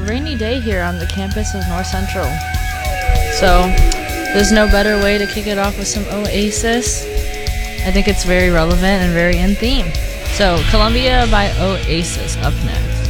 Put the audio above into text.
rainy day here on the campus of North Central. So there's no better way to kick it off with some Oasis. I think it's very relevant and very in theme. So Columbia by Oasis up next.